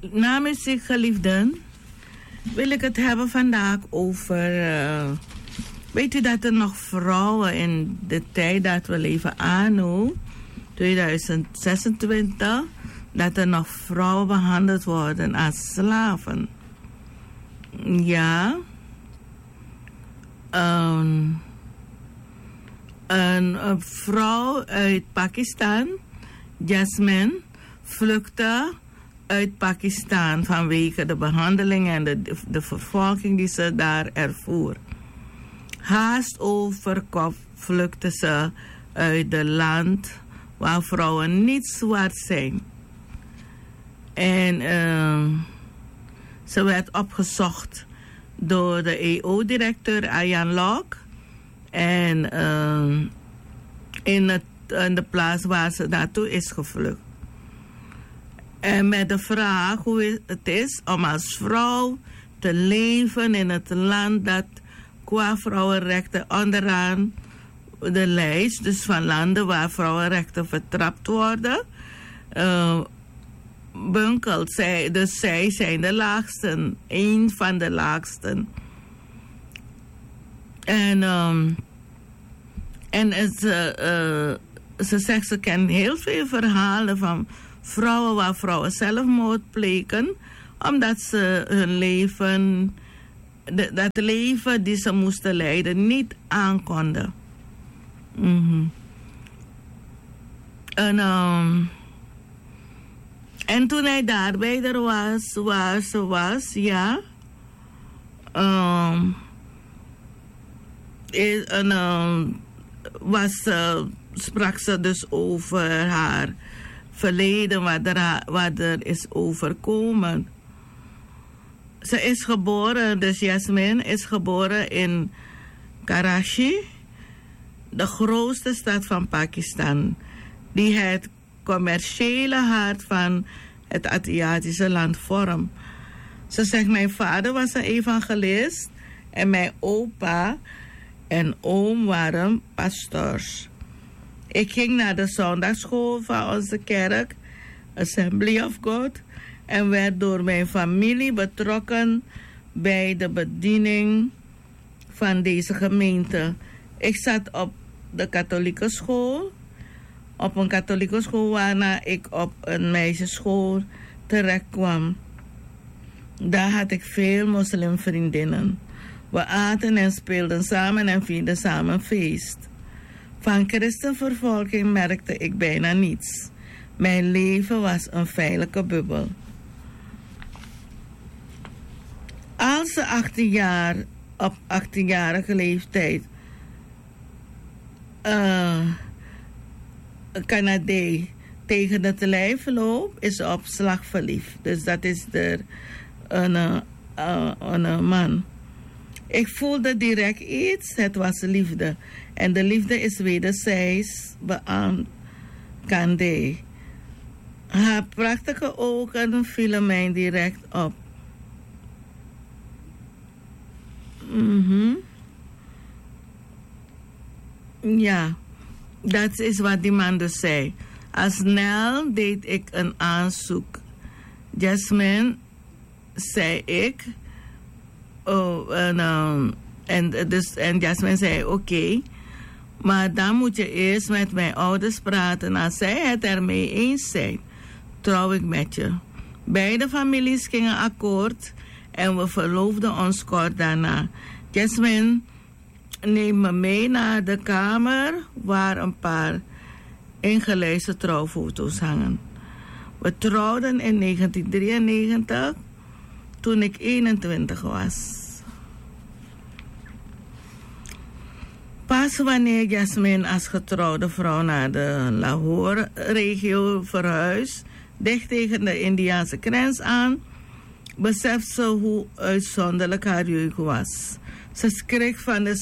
Namens zich geliefden wil ik het hebben vandaag over... weet u dat er nog vrouwen in de tijd dat we leven anno 2026... dat er nog vrouwen behandeld worden als slaven? Ja. Een vrouw uit Pakistan, Jasmine, vluchtte uit Pakistan vanwege de behandeling en de vervolging die ze daar ervoer. Haast over kop vluchtte ze uit het land waar vrouwen niet zwart zijn. En ze werd opgezocht door de EO-directeur Arjan Lok. En in de plaats waar ze naartoe is gevlucht. En met de vraag hoe het is om als vrouw te leven in het land dat qua vrouwenrechten onderaan de lijst, dus van landen waar vrouwenrechten vertrapt worden, bunkelt. Zij zijn de laagsten, een van de laagsten. Ze zegt, ze kent heel veel verhalen van vrouwen waar vrouwen zelfmoord plegen, omdat ze hun leven, dat leven die ze moesten leiden, niet aankonden. En toen hij daarbij er was, waar ze was, ja, sprak ze dus over haar verleden, wat er is overkomen. Ze is geboren, dus Jasmine is geboren in Karachi, de grootste stad van Pakistan, die het commerciële hart van het Aziatische land vormt. Ze zegt, mijn vader was een evangelist en mijn opa en oom waren pastors. Ik ging naar de zondagschool van onze kerk, Assembly of God, en werd door mijn familie betrokken bij de bediening van deze gemeente. Ik zat op de katholieke school, op een katholieke school waarna ik op een meisjesschool terecht kwam. Daar had ik veel moslimvriendinnen. We aten en speelden samen en vierden samen feest. Van christenvervolging merkte ik bijna niets. Mijn leven was een veilige bubbel. Als ze op 18-jarige leeftijd Canadees tegen het lijf loopt, is ze op slag verliefd. Dus dat is een man. Ik voelde direct iets, het was liefde. En de liefde is wederzijds beaamd. Candé. Haar prachtige ogen vielen mij direct op. Ja, dat is wat die man dus zei. Al snel deed ik een aanzoek. Jasmine, zei ik. En Jasmine zei oké. Maar dan moet je eerst met mijn ouders praten. Als zij het ermee eens zijn, trouw ik met je. Beide families gingen akkoord en we verloofden ons kort daarna. Jasmine neemt me mee naar de kamer waar een paar ingelijste trouwfoto's hangen. We trouwden in 1993 toen ik 21 was. Pas wanneer Jasmine als getrouwde vrouw naar de Lahore-regio verhuist, dicht tegen de Indiase grens aan, beseft ze hoe uitzonderlijk haar jeugd was. Ze schrikt van het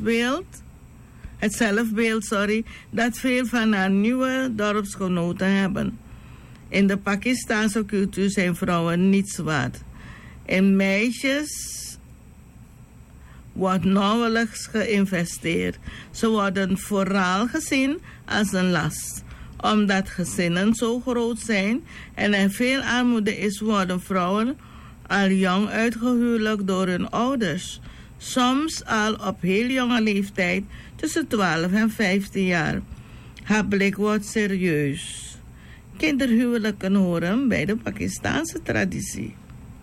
zelfbeeld, dat veel van haar nieuwe dorpsgenoten hebben. In de Pakistanse cultuur zijn vrouwen niets waard. In meisjes wordt nauwelijks geïnvesteerd. Ze worden vooral gezien als een last. Omdat gezinnen zo groot zijn en er veel armoede is, worden vrouwen al jong uitgehuwelijkd door hun ouders. Soms al op heel jonge leeftijd, tussen 12 en 15 jaar. Haar blik wordt serieus. Kinderhuwelijken horen bij de Pakistaanse traditie.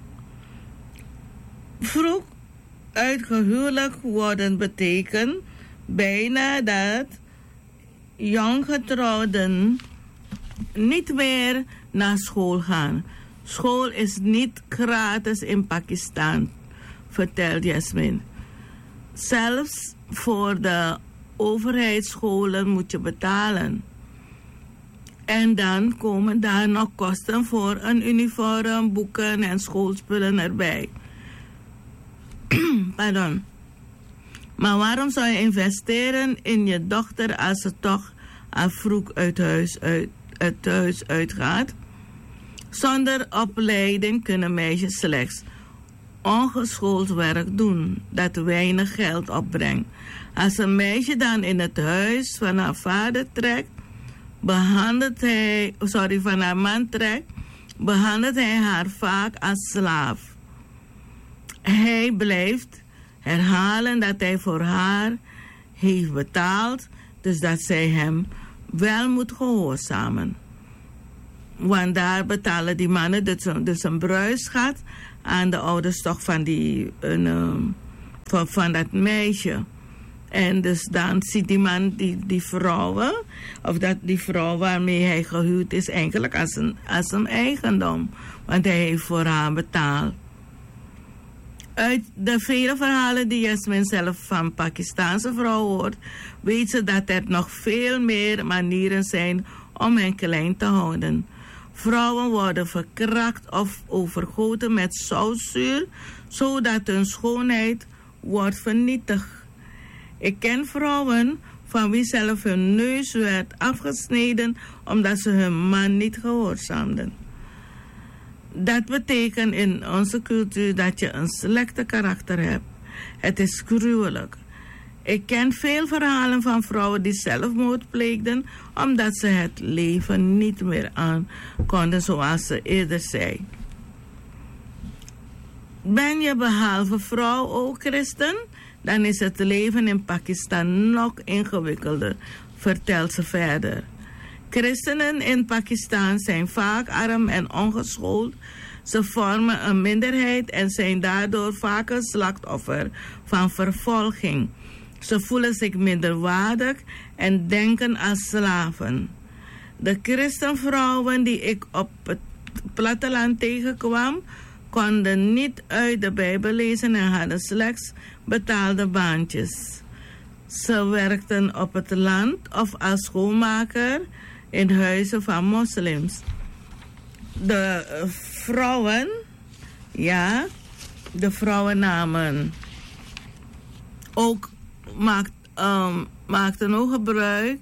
Vroeg uitgehuwelijkd worden betekent bijna dat jonggetrouwden niet meer naar school gaan. School is niet gratis in Pakistan, vertelt Jasmin. Zelfs voor de overheidsscholen moet je betalen. En dan komen daar nog kosten voor een uniform, boeken en schoolspullen erbij. Pardon. Maar waarom zou je investeren in je dochter als ze toch al vroeg uit huis uitgaat? Zonder opleiding kunnen meisjes slechts ongeschoold werk doen dat weinig geld opbrengt. Als een meisje dan in het huis van haar vader trekt, van haar man trekt, behandelt hij haar vaak als slaaf. Hij blijft herhalen dat hij voor haar heeft betaald, dus dat zij hem wel moet gehoorzamen. Want daar betalen die mannen dus een bruisschat aan de ouders toch van van dat meisje. En dus dan ziet die man die vrouwen, of die vrouw waarmee hij gehuwd is, eigenlijk als een eigendom. Want hij heeft voor haar betaald. Uit de vele verhalen die Jasmin zelf van Pakistaanse vrouwen hoort, weet ze dat er nog veel meer manieren zijn om hen klein te houden. Vrouwen worden verkrakt of overgoten met zoutzuur, zodat hun schoonheid wordt vernietigd. Ik ken vrouwen van wie zelf hun neus werd afgesneden omdat ze hun man niet gehoorzaamden. Dat betekent in onze cultuur dat je een slechte karakter hebt. Het is gruwelijk. Ik ken veel verhalen van vrouwen die zelfmoord pleegden omdat ze het leven niet meer aan konden, zoals ze eerder zei. Ben je behalve vrouw ook christen? Dan is het leven in Pakistan nog ingewikkelder, vertelt ze verder. Christenen in Pakistan zijn vaak arm en ongeschoold. Ze vormen een minderheid en zijn daardoor vaak een slachtoffer van vervolging. Ze voelen zich minderwaardig en denken als slaven. De christenvrouwen die ik op het platteland tegenkwam, konden niet uit de Bijbel lezen en hadden slechts betaalde baantjes. Ze werkten op het land of als schoonmaker in huizen van moslims. De vrouwen namen ook maakten ook gebruik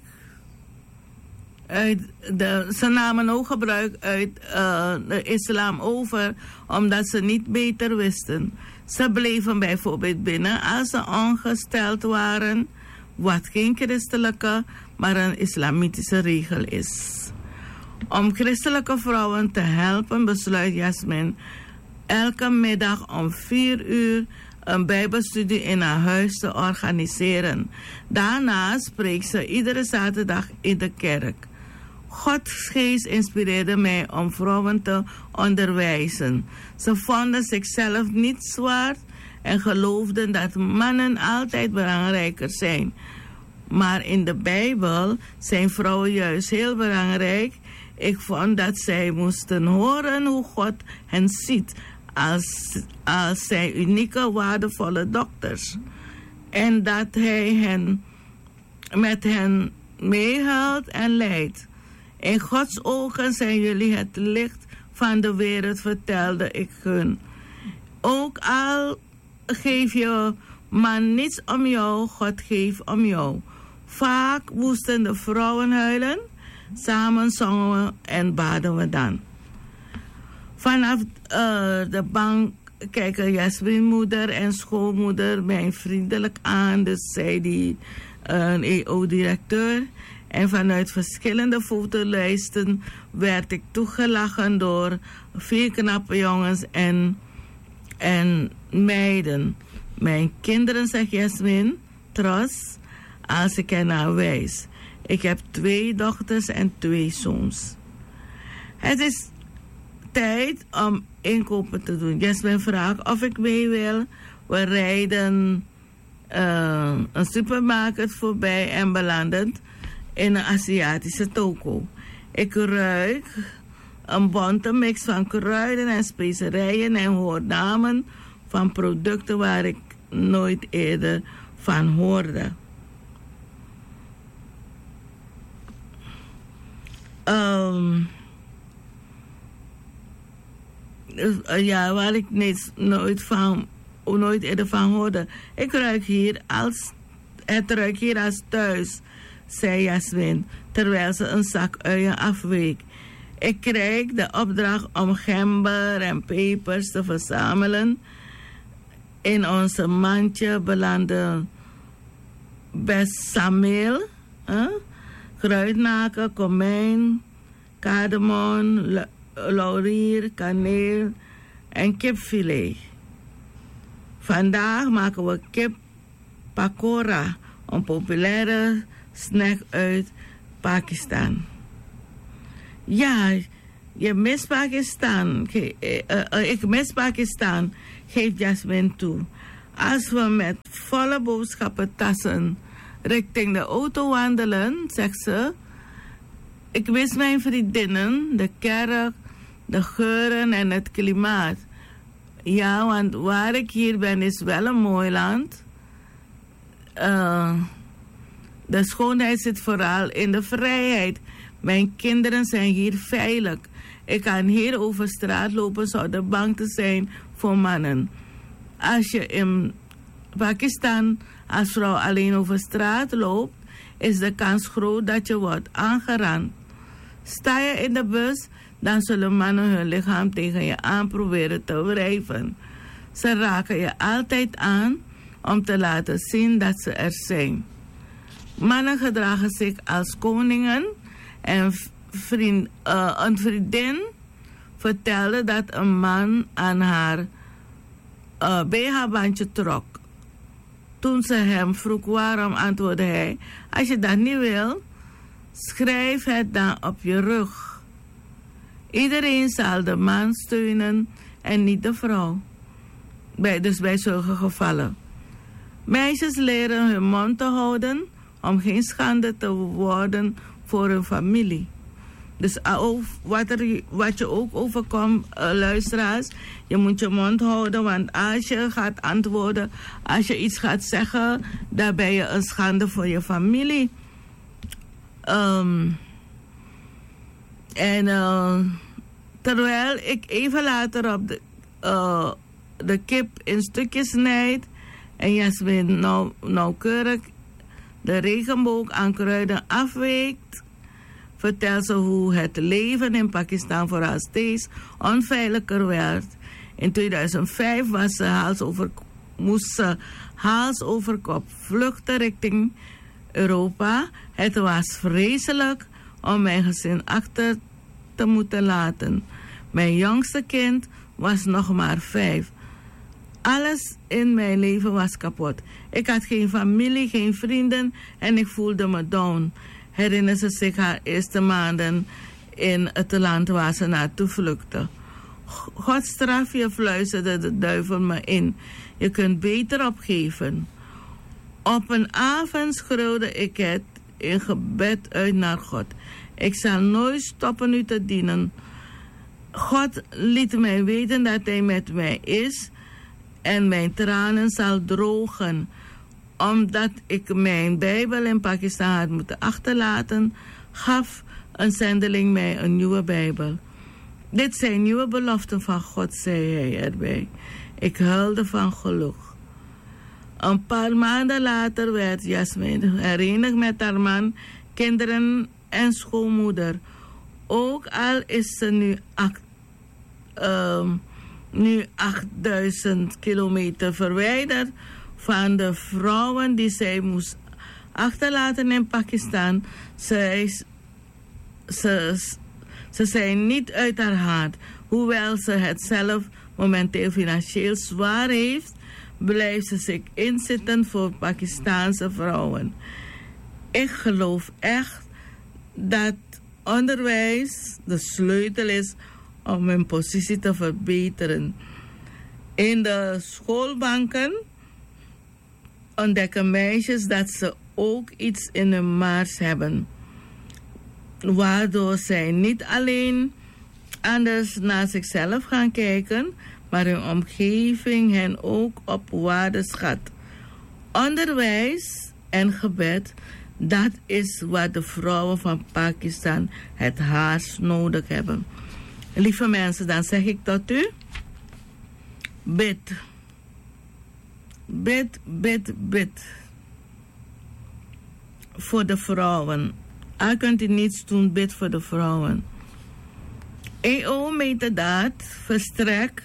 uit ze namen ook gebruik uit de islam over, omdat ze niet beter wisten. Ze bleven bijvoorbeeld binnen als ze ongesteld waren, wat geen christelijke, maar een islamitische regel is. Om christelijke vrouwen te helpen besluit Jasmin elke middag om 4 uur een bijbelstudie in haar huis te organiseren. Daarna spreekt ze iedere zaterdag in de kerk. Gods geest inspireerde mij om vrouwen te onderwijzen. Ze vonden zichzelf niet zwaar en geloofden dat mannen altijd belangrijker zijn. Maar in de Bijbel zijn vrouwen juist heel belangrijk. Ik vond dat zij moesten horen hoe God hen ziet als zijn unieke, waardevolle dochters. En dat hij met hen meehelpt en leidt. In Gods ogen zijn jullie het licht van de wereld, vertelde ik hun. Ook al geef je man niets om jou, God geeft om jou. Vaak moesten de vrouwen huilen, samen zongen we en baden we dan. Vanaf de bank kijken Jasmin moeder en schoolmoeder mij vriendelijk aan, dus zei die EO-directeur. En vanuit verschillende fotolijsten werd ik toegelachen door 4 knappe jongens en meiden. Mijn kinderen, zegt Jasmin, trots, als ik ernaar wijs. Ik heb 2 dochters en 2 zoons. Het is tijd om inkopen te doen. Jasmin vraagt of ik mee wil. We rijden een supermarkt voorbij en belanden in een Aziatische toko. Ik ruik een bonte mix van kruiden en specerijen en hoor namen van producten waar ik nooit eerder van hoorde. Ja, waar ik nooit eerder van hoorde. Het ruikt hier als thuis, zei Jasmin, terwijl ze een zak uien afweek. Ik kreeg de opdracht om gember en pepers te verzamelen. In onze mandje belandde besamel, kruidnaken, komijn, cardamom, laurier, kaneel en kipfilet. Vandaag maken we kip pakora, een populaire snack uit Pakistan. Ja, je mist Pakistan. Ik mis Pakistan, geeft Jasmin toe. Als we met volle boodschappentassen richting de auto wandelen, zegt ze, ik mis mijn vriendinnen, de kerk, de geuren en het klimaat. Ja, want waar ik hier ben is wel een mooi land. De schoonheid zit vooral in de vrijheid. Mijn kinderen zijn hier veilig. Ik kan hier over straat lopen zonder bang te zijn voor mannen. Als je in Pakistan als vrouw alleen over straat loopt, is de kans groot dat je wordt aangerand. Sta je in de bus, dan zullen mannen hun lichaam tegen je aan proberen te wrijven. Ze raken je altijd aan om te laten zien dat ze er zijn. Mannen gedragen zich als koningen en een vriendin vertelde dat een man aan haar BH-bandje trok. Toen ze hem vroeg waarom, antwoordde hij, als je dat niet wil, schrijf het dan op je rug. Iedereen zal de man steunen en niet de vrouw. Dus bij zulke gevallen. Meisjes leren hun mond te houden om geen schande te worden voor hun familie. Dus wat je ook overkomt, luisteraars, je moet je mond houden, want als je gaat antwoorden, als je iets gaat zeggen, dan ben je een schande voor je familie. Terwijl ik even later op de kip in stukjes snijd en Jasmin nauwkeurig de regenboog aan kruiden afweekt, vertelt ze hoe het leven in Pakistan voor haar steeds onveiliger werd. In 2005 moest ze hals over kop vluchten richting Europa. Het was vreselijk om mijn gezin achter te moeten laten. Mijn jongste kind was nog maar 5. Alles in mijn leven was kapot. Ik had geen familie, geen vrienden en ik voelde me down. Herinnerde ze zich haar eerste maanden in het land waar ze naartoe vluchtte. God straf je, fluisterde de duivel me in. Je kunt beter opgeven. Op een avond schreeuwde ik het in gebed uit naar God. Ik zal nooit stoppen u te dienen. God liet mij weten dat hij met mij is en mijn tranen zal drogen. Omdat ik mijn Bijbel in Pakistan had moeten achterlaten, gaf een zendeling mij een nieuwe Bijbel. Dit zijn nieuwe beloften van God, zei hij erbij. Ik huilde van geluk. Een paar maanden later werd Jasmin herenigd met haar man, kinderen en schoonmoeder. Ook al is ze nu 8000 kilometer verwijderd van de vrouwen die zij moest achterlaten in Pakistan. Ze zijn niet uit haar hand. Hoewel ze het zelf momenteel financieel zwaar heeft, blijft ze zich inzetten voor Pakistaanse vrouwen. Ik geloof echt dat onderwijs de sleutel is om hun positie te verbeteren. In de schoolbanken ontdekken meisjes dat ze ook iets in hun mars hebben, waardoor zij niet alleen anders naar zichzelf gaan kijken, maar hun omgeving hen ook op waarde schat. Onderwijs en gebed, dat is wat de vrouwen van Pakistan het hardst nodig hebben. Lieve mensen, dan zeg ik tot u: bid. Bid, bid, bid. Voor de vrouwen. Al kunt u niets doen, bid voor de vrouwen. EO Metadaad versterkt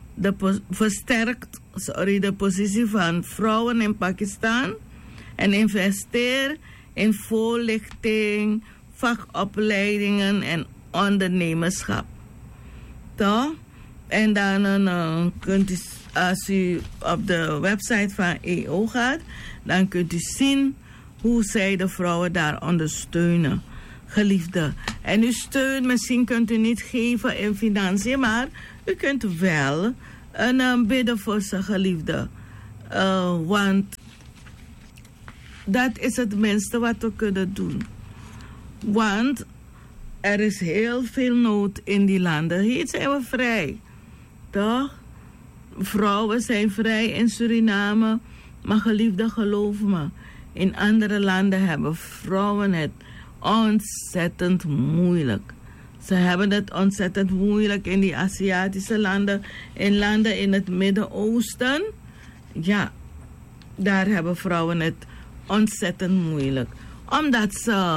de positie van vrouwen in Pakistan en investeert in voorlichting, vakopleidingen en ondernemerschap. Toch? En dan kunt u, als u op de website van EO gaat, dan kunt u zien hoe zij de vrouwen daar ondersteunen. Geliefde. En uw steun, misschien kunt u niet geven in financiën, maar u kunt wel bidden voor zijn geliefde. Want dat is het minste wat we kunnen doen. Want er is heel veel nood in die landen. Hier zijn we vrij. Toch? Vrouwen zijn vrij in Suriname. Maar geliefde, geloof me, in andere landen hebben vrouwen het ontzettend moeilijk. Ze hebben het ontzettend moeilijk in die Aziatische landen. In landen in het Midden-Oosten. Ja, daar hebben vrouwen het ontzettend moeilijk. Omdat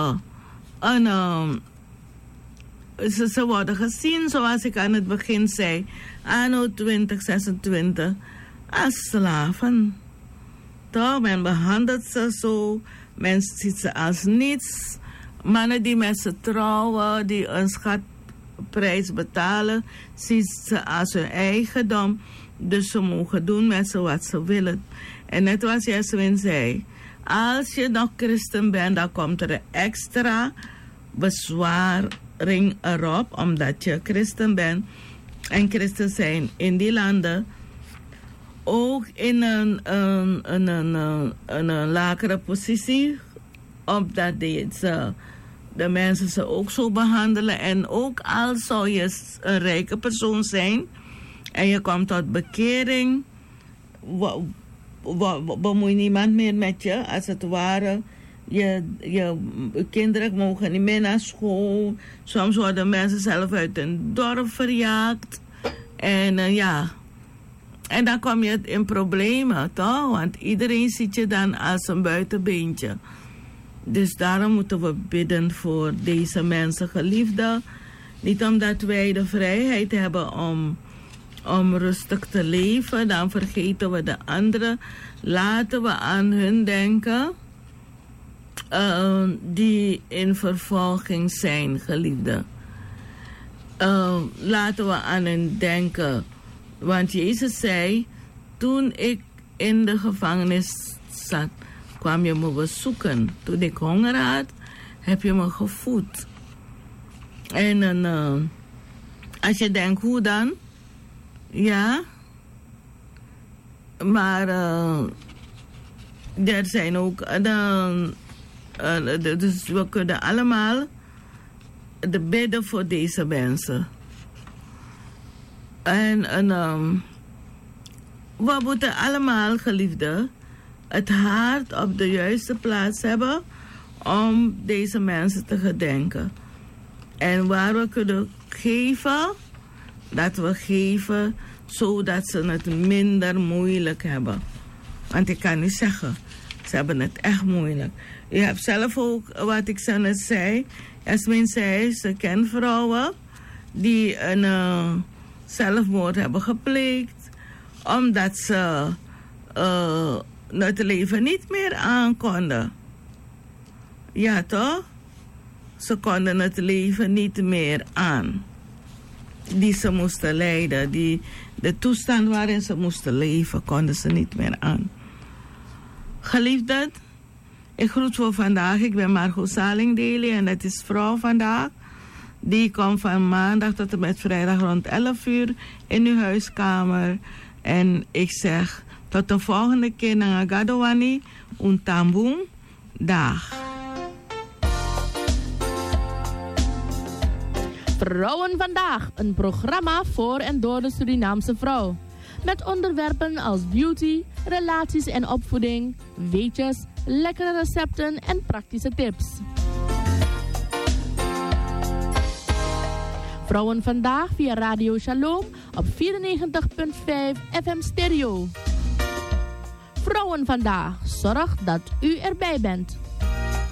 ze worden gezien, zoals ik aan het begin zei, anno 2026, als slaven. Toch, men behandelt ze zo, men ziet ze als niets. Mannen die met ze trouwen, die een schatprijs betalen, zien ze als hun eigendom. Dus ze mogen doen met ze wat ze willen. En net wat Jasmin zei, als je nog christen bent, dan komt er een extra bezwaring erop, omdat je christen bent. En christen zijn in die landen ook in een lagere positie, omdat de mensen ze ook zo behandelen. En ook al zou je een rijke persoon zijn en je komt tot bekering, bemoeit niemand meer met je, als het ware. Je kinderen mogen niet meer naar school. Soms worden mensen zelf uit een dorp verjaagd. En en dan kom je in problemen, toch? Want iedereen ziet je dan als een buitenbeentje. Dus daarom moeten we bidden voor deze mensen, geliefden. Niet omdat wij de vrijheid hebben om rustig te leven, dan vergeten we de anderen. Laten we aan hun denken die in vervolging zijn, geliefden. Laten we aan hen denken. Want Jezus zei, toen ik in de gevangenis zat, kwam je me bezoeken. Toen ik honger had, heb je me gevoed. En als je denkt, hoe dan? Ja. Maar er zijn ook... dus we kunnen allemaal de bidden voor deze mensen. En we moeten allemaal, geliefden, het hart op de juiste plaats hebben om deze mensen te gedenken. En waar we kunnen geven, dat we geven zodat ze het minder moeilijk hebben. Want ik kan niet zeggen, ze hebben het echt moeilijk. Je hebt zelf ook, wat ik zo net zei, Jasmin zei, ze kent vrouwen die een zelfmoord hebben gepleegd, omdat ze het leven niet meer aankonden. Ja, toch? Ze konden het leven niet meer aan. Die ze moesten leiden. De toestand waarin ze moesten leven, konden ze niet meer aan. Geliefden, ik groet voor vandaag. Ik ben Margot Salingdeli en het is vrouw vandaag. Die komt van maandag tot en met vrijdag rond 11 uur in uw huiskamer. En ik zeg tot de volgende keer naar Gadowani, Untamboom. Dag. Vrouwen vandaag, een programma voor en door de Surinaamse vrouw. Met onderwerpen als beauty, relaties en opvoeding, weetjes, lekkere recepten en praktische tips. Vrouwen vandaag via Radio Shalom op 94.5 FM stereo. Vrouwen vandaag, zorg dat u erbij bent.